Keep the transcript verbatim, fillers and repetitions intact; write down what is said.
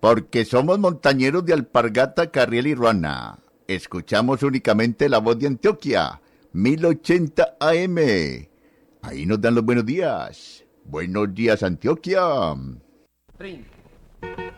Porque somos montañeros de Alpargata, Carriel y Ruana. Escuchamos únicamente la voz de Antioquia, mil ochenta A M. Ahí nos dan los buenos días. Buenos días, Antioquia.